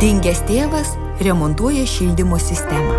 Dingęs tėvas remontuoja šildymo sistemą.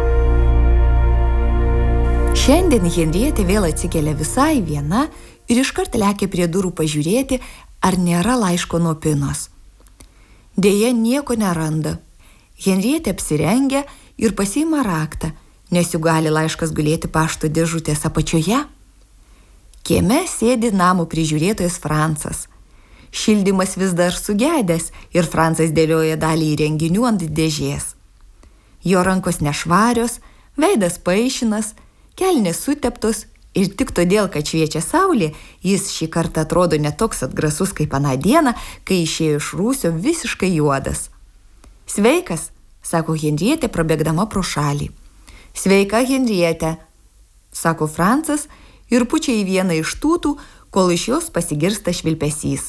Šiandien Henrietė vėl atsikelia visai viena ir iškart lekia prie durų pažiūrėti, ar nėra laiško nuo Pinos. Deja, nieko neranda. Henrietė apsirengia ir pasiima raktą, nes juk gali laiškas gulėti pašto dėžutės apačioje. Kieme sėdi namo prižiūrėtojas Francas. Šildymas vis dar sugedęs ir Francas dėlioja dalį įrenginių ant dėžės. Jo rankos nešvarios, veidas paišinas, kelnės suteptos ir tik todėl, kad šviečia saulė, jis šį kartą atrodo netoks atgrasus kaip aną dieną, kai išėjo iš rūsio visiškai juodas. Sveikas, sako Henrietė prabėgdama pro šalį. Sveika, Henrietė, sako Francas ir pučia į vieną iš tūtų, kol iš jos pasigirsta švilpesys.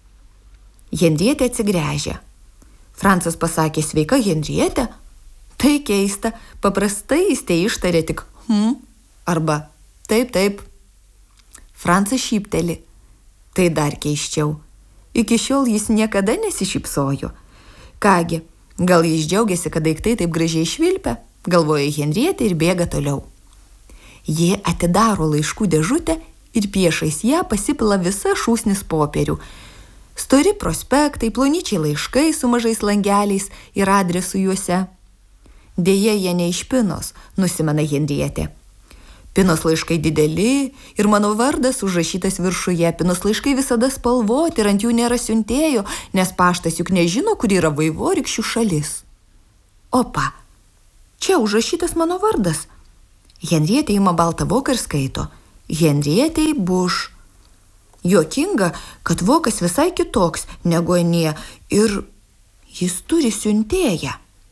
Henrietė atsigręžia. Francas pasakė sveika, Henrietė. Tai keista, paprastai jis te ištarė tik arba taip. Francas šypteli. Tai dar keisčiau. Iki šiol jis niekada nesišypsojo. Kągi, gal jis džiaugiasi, kad daiktai taip gražiai švilpia, galvoja Henrietė ir bėga toliau. Jie atidaro laiškų dėžutę ir priešais ją pasipila visa šūsnis popierių. Stori prospektai, plonyčiai laiškai su mažais langeliais ir adresu juose. Deja, jie ne iš Pinos, nusimena Henrietė. Pinos laiškai dideli ir mano vardas užrašytas viršuje. Pinos laiškai visada spalvoti ir ant jų nėra siuntėjo, nes paštas juk nežino, kur yra vaivorykščių šalis. Opa, čia užrašytas mano vardas. Henrietė ima baltą voką ir skaito. Henrietei Bush. Juokinga, kad vokas visai kitoks negu anie ir jis turi siuntėją.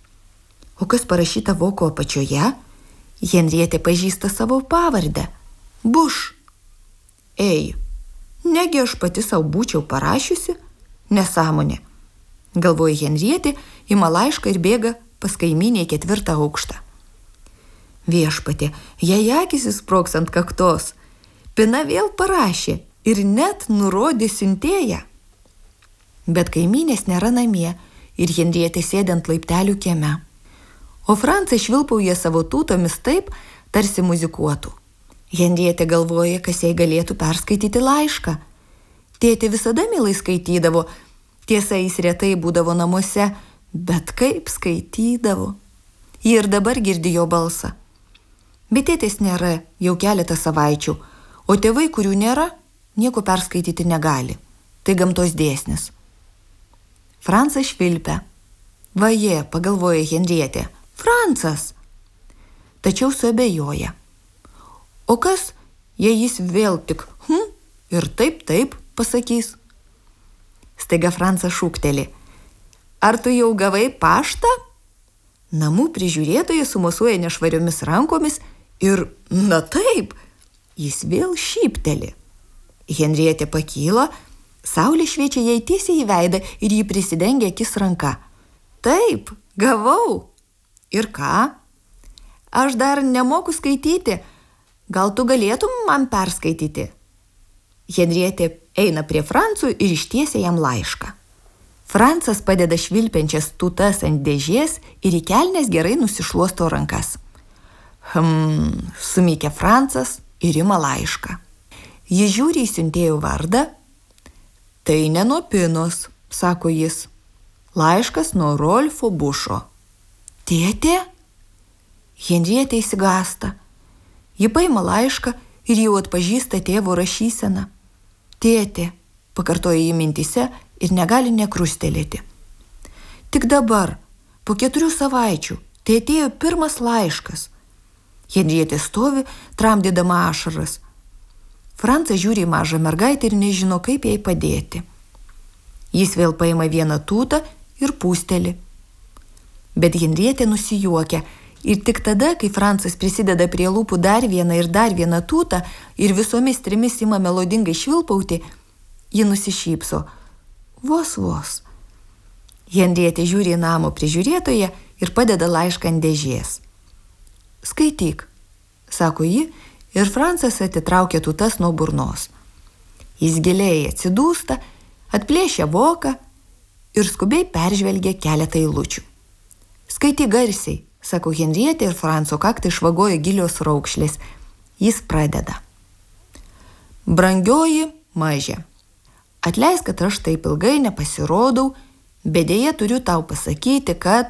O kas parašyta voko apačioje? Henrietė pažįsta savo pavardę. Bush. Ei, negi aš pati savo būčiau parašiusi? Nesąmonė. Galvoja Henrietė, ima laišką ir bėga pas kaimynę į 4. aukštą. Viešpatie, jai akys įsprogs ant kaktos. Pina vėl parašė ir net nurodė siuntėją. Bet kaimynės nėra namie ir Henrietė sėdi ant laiptelių kieme. O Francas švilpauja savo tūtomis taip, tarsi muzikuotų. Henrietė galvoja, kas jai galėtų perskaityti laišką. Tėtė visada mielai skaitydavo, tiesa, jis retai būdavo namuose, bet kaip skaitydavo. Ji ir dabar girdi jo balsą. Bet tėtės nėra jau keletą savaičių, o tėvai, kurių nėra, nieko perskaityti negali. Tai gamtos dėsnis. Francas švilpia. Vaje, pagalvoja Henrietė. Francas! Tačiau suabejoja. O kas, jei jis vėl tik ir taip pasakys? Staiga Francas šūkteli. Ar tu jau gavai paštą? Namų prižiūrėtojas sumosuoja nešvariomis rankomis ir, na taip, jis vėl šypteli. Henrietė pakyla, saulė šviečia jai tiesiai į veidą ir ji prisidengia akis ranka. Taip, gavau. Ir ką? Aš dar nemoku skaityti. Gal tu galėtum man perskaityti? Henrietė eina prie Francų ir ištiesia jam laišką. Francas padeda švilpiančias tūtas ant dėžės ir į kelnes gerai nusišluosto rankas. Sumykia Francas ir ima laišką. Jis žiūri į siuntėjo vardą. Tai ne nuo Pinos, sako jis. Laiškas nuo Rolfo Busho. Tėtė? Henrietė išsigąsta. Ji paima laišką ir jau atpažįsta tėvo rašyseną. Tėtė, pakartoja jį mintyse ir negali nekrustelėti. Tik dabar, po 4 savaičių, tai atėjo pirmas laiškas. Henrietė stovi, tramdydama ašaras. Francas žiūri į mažą mergaitę ir nežino, kaip jai padėti. Jis vėl paima vieną tūtą ir pūsteli. Bet Henrietė nusijuokia ir tik tada, kai Francas prisideda prie lūpų dar vieną tūtą ir visomis 3 ima melodingai švilpauti, ji nusišypso. Vos. Henrietė žiūri į namo prižiūrėtoją ir padeda laišką ant dėžės. Skaityk, sako ji, ir Francas atitraukia tūtas nuo burnos. Jis giliai atsidūsta, atplėšia voką ir skubiai peržvelgia keletą eilučių. Skaityk garsiai, sako Henrietė ir Franco kaktą išvagojo gilios raukšlės. Jis pradeda. Brangioji mažė, atleisk, kad aš taip ilgai nepasirodau, bet deja turiu tau pasakyti, kad...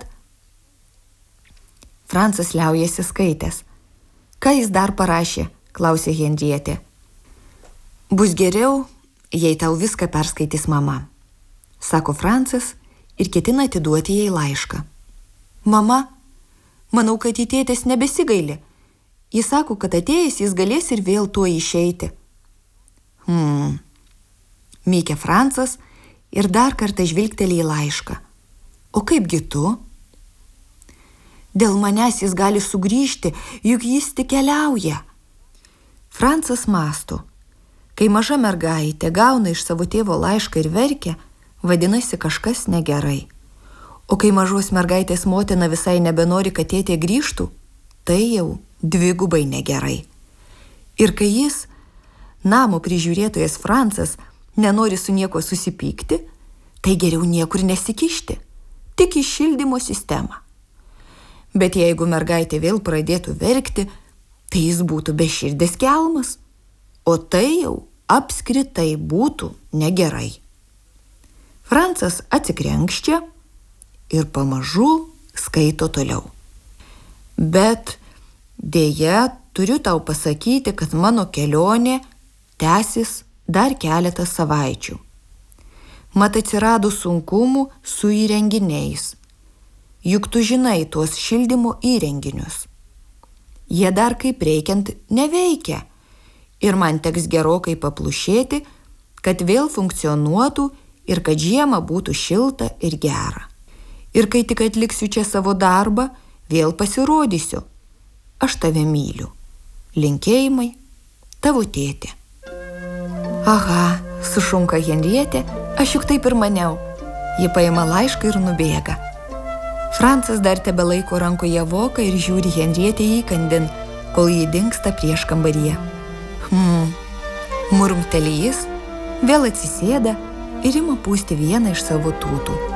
Francas liaujasi skaitęs. Ką jis dar parašė, klausė Henrietė. Bus geriau, jei tau viską perskaitys mama, sako Francas ir ketina atiduoti jai laišką. Mama, manau, kad į tėtės nebesigaili. Jis sako, kad atėjęs jis galės ir vėl tuo išeiti. Mykė Francas ir dar kartą žvilgtelė į laišką. O kaipgi tu? Dėl manęs jis gali sugrįžti, juk jis tik keliauja. Francas mąsto. Kai maža mergaitė gauna iš savo tėvo laišką ir verkia, vadinasi kažkas negerai. O kai mažos mergaitės motina visai nebenori, kad tėtė grįžtų, tai jau dvigubai negerai. Ir kai jis, namo prižiūrėtojas Francas, nenori su nieko susipykti, tai geriau niekur nesikišti, tik į šildymo sistemą. Bet jeigu mergaitė vėl pradėtų verkti, tai jis būtų beširdis kelmas, o tai jau apskritai būtų negerai. Francas atsikrenkščia ir pamažu skaito toliau. Bet deja, turiu tau pasakyti, kad mano kelionė tęsis dar keletą savaičių. Mat atsirado sunkumų su įrenginiais. Juk tu žinai tuos šildymo įrenginius. Jie dar kaip reikiant neveikia ir man teks gerokai paplušėti, kad vėl funkcionuotų ir kad žiemą būtų šilta ir gera. Ir kai tik atliksiu čia savo darbą, vėl pasirodysiu. Aš tave myliu. Linkėjimai, tavo tėtė. Aha, sušunka Henrietė, aš juk taip ir maniau. Ji paima laišką ir nubėga. Francas dar tebelaiko rankoje voką ir žiūri Henrietę įkandin, kol jį dingsta prieš kambaryje. Murmteli jis, vėl atsisėda ir ima pūsti vieną iš savo tūtų.